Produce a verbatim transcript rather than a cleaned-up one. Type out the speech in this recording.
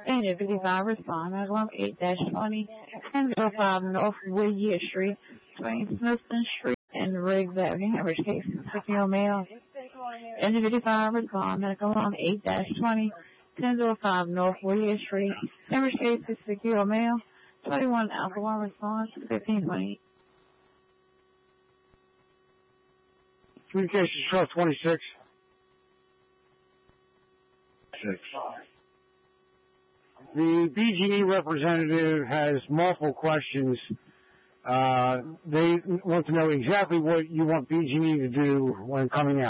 Unit fifty-five, respond. Avalon eight twenty, ten oh five North Whittier Street, between Smithson Street and Riggs Avenue. Average case is secure mail. Unit fifty-five, respond. Avalon eight twenty, ten oh five North Whittier Street. Average case is secure mail. twenty-one Alpha one, response, fifteen twenty. Communications twelve twenty-six. Six. The B G E representative has multiple questions. Uh, they want to know exactly what you want B G E to do when coming out.